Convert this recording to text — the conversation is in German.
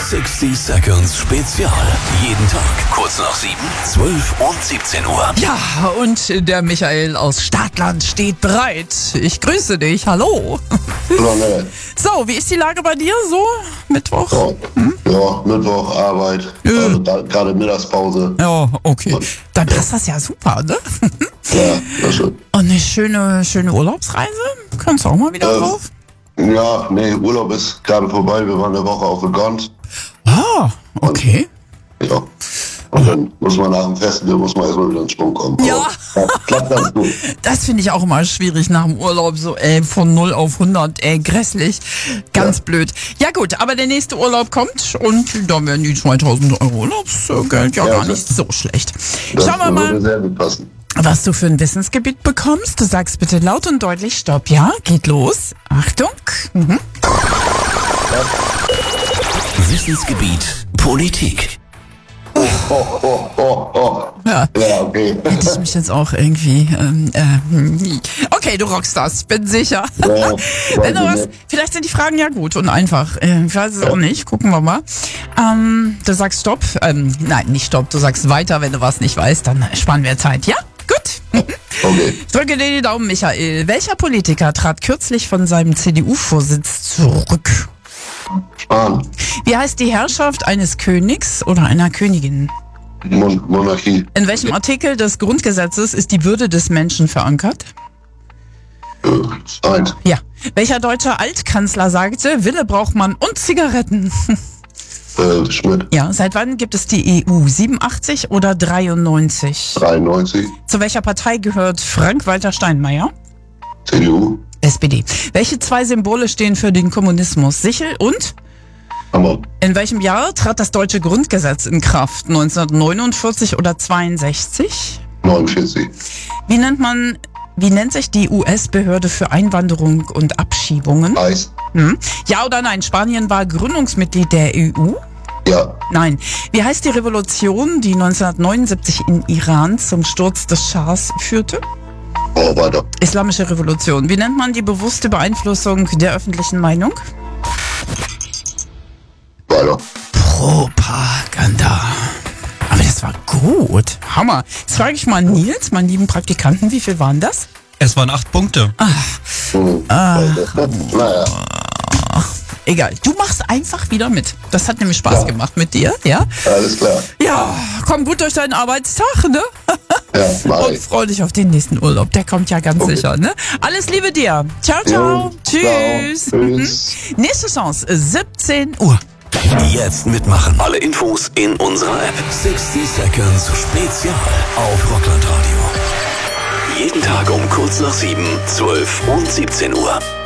60 Seconds Spezial. Jeden Tag kurz nach 7, 12 und 17 Uhr. Ja, und der Michael aus Stadtland steht bereit. Ich grüße dich, hallo. Hallo, ne. So, wie ist die Lage bei dir so? Mittwoch? Ja, Mittwoch, Arbeit, also gerade Mittagspause. Ja, okay. Dann passt das ja super, ne? Ja, das schon. Und eine schöne Urlaubsreise? Kannst du auch mal wieder drauf? Ja, nee, Urlaub ist gerade vorbei. Wir waren eine Woche auf der Gond. Ah, okay. Ja. Und dann muss man nach dem Festival, erstmal wieder in Schwung kommen. Ja. Aber klappt ganz gut. Das finde ich auch immer schwierig nach dem Urlaub, so von 0 auf 100, grässlich, ganz blöd. Ja gut, aber der nächste Urlaub kommt und da werden die 2000 Euro Urlaubsgeld ja gar nicht so schlecht. Schauen wir mal, würde sehr gut passen. was du für ein Wissensgebiet bekommst. Du sagst bitte laut und deutlich Stopp, ja? Geht los. Achtung. Wissensgebiet Politik. Ja. Ja, okay. Hätte ich mich jetzt auch irgendwie. Okay, du rockst das, ich bin sicher. Ja, Wenn du was, vielleicht sind die Fragen ja gut und einfach. Ich weiß es auch nicht. Gucken wir mal. Du sagst Stopp. Nein, nicht Stopp. Du sagst weiter, wenn du was nicht weißt, dann sparen wir Zeit. Ja? Gut. Okay. Ich drücke dir die Daumen, Michael. Welcher Politiker trat kürzlich von seinem CDU-Vorsitz zurück? Spahn. Wie heißt die Herrschaft eines Königs oder einer Königin? Monarchie. In welchem Artikel des Grundgesetzes ist die Würde des Menschen verankert? 1. Ja. Welcher deutsche Altkanzler sagte, Wille braucht man und Zigaretten? Schmidt. Ja. Seit wann gibt es die EU? 87 oder 93? 93. Zu welcher Partei gehört Frank-Walter Steinmeier? CDU. SPD. Welche zwei Symbole stehen für den Kommunismus? Sichel und? Hammer. In welchem Jahr trat das deutsche Grundgesetz in Kraft? 1949 oder 62? 49. Wie nennt sich die US-Behörde für Einwanderung und Abschiebungen? Eis. Ja oder nein? Spanien war Gründungsmitglied der EU? Ja. Nein. Wie heißt die Revolution, die 1979 in Iran zum Sturz des Schahs führte? Oh, weiter. Islamische Revolution. Wie nennt man die bewusste Beeinflussung der öffentlichen Meinung? Weiter. Propaganda. Aber das war gut. Hammer. Jetzt frage ich mal Nils, meinen lieben Praktikanten, wie viel waren das? Es waren 8 Punkte. Naja. Egal. Du machst einfach wieder mit. Das hat nämlich Spaß gemacht mit dir, ja? Alles klar. Ja, komm gut durch deinen Arbeitstag, ne? Ja, mach Und ich. freu dich auf den nächsten Urlaub. Der kommt ja ganz sicher, ne? Alles Liebe dir. Ciao, ciao. Jo, Tschüss. ciao. Tschüss. Nächste Chance, 17 Uhr. Jetzt mitmachen. Alle Infos in unserer App. 60 Seconds Spezial auf Rockland Radio. Jeden Tag um kurz nach 7, 12 und 17 Uhr.